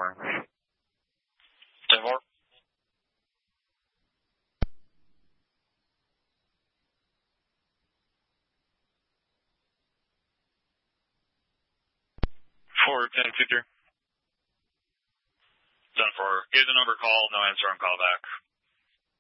10-4. 10-4. 4-10-2-3. 10-4. Give the number call, no answer on call back.